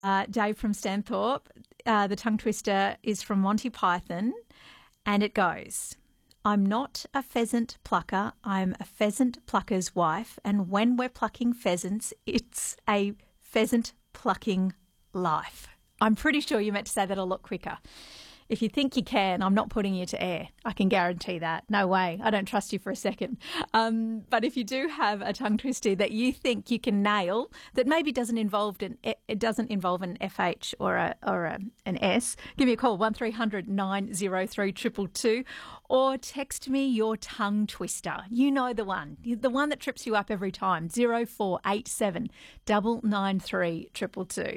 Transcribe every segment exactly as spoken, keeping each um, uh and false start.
Uh, Dave from Stanthorpe, uh, the tongue twister is from Monty Python, and it goes, I'm not a pheasant plucker, I'm a pheasant plucker's wife, and when we're plucking pheasants, it's a pheasant plucking life. I'm pretty sure you meant to say that a lot quicker. If you think you can, I'm not putting you to air. I can guarantee that. No way. I don't trust you for a second. Um, but if you do have a tongue twister that you think you can nail, that maybe doesn't involve an it doesn't involve an F H or a or a, an S, give me a call one three hundred nine oh three two two two, or text me your tongue twister. You know the one, the one that trips you up every time. Zero four eight seven double nine three triple two.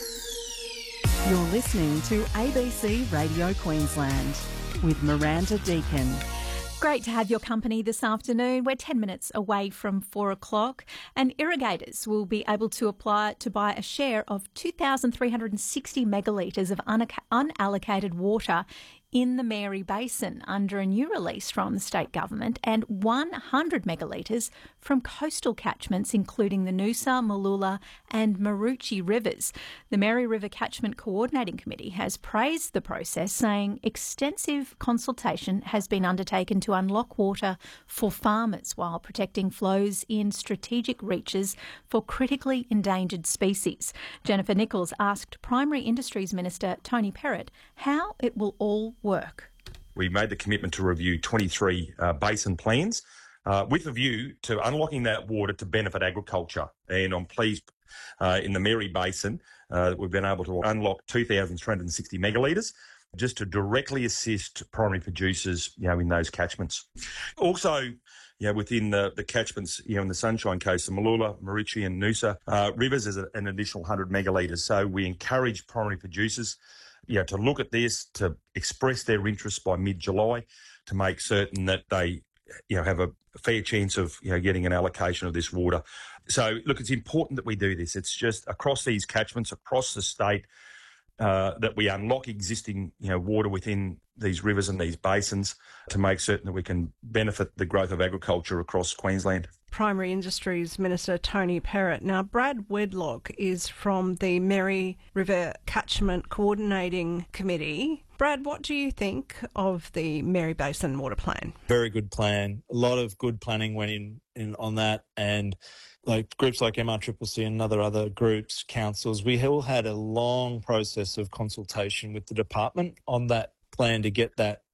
You're listening to A B C Radio Queensland with Miranda Deacon. Great to have your company this afternoon. We're ten minutes away from four o'clock, and irrigators will be able to apply to buy a share of two thousand three hundred sixty megalitres of unallocated water in the Mary Basin under a new release from the state government, and one hundred megalitres from coastal catchments including the Noosa, Mooloolah and Maroochy rivers. The Mary River Catchment Coordinating Committee has praised the process, saying extensive consultation has been undertaken to unlock water for farmers while protecting flows in strategic reaches for critically endangered species. Jennifer Nichols asked Primary Industries Minister Tony Perrott how it will all work. We made the commitment to review twenty-three uh, basin plans uh, with a view to unlocking that water to benefit agriculture. And I'm pleased uh, in the Mary Basin uh, that we've been able to unlock two thousand three hundred sixty megalitres just to directly assist primary producers, you know, in those catchments. Also, you know, within the, the catchments, you know, in the Sunshine Coast, the Mooloolah, Maroochy and Noosa uh, rivers is an additional one hundred megalitres. So we encourage primary producers, you know, to look at this, to express their interest by mid-July, to make certain that they, you know, have a fair chance of, you know, getting an allocation of this water. So, look, it's important that we do this. It's just across these catchments, across the state, uh, that we unlock existing, you know, water within these rivers and these basins to make certain that we can benefit the growth of agriculture across Queensland. Primary Industries Minister Tony Perrott. Now, Brad Wedlock is from the Mary River Catchment Coordinating Committee. Brad, what do you think of the Mary Basin Water Plan? Very good plan. A lot of good planning went in, in on that, and like groups like M R C C C and other other groups, councils, we all had a long process of consultation with the department on that plan to get that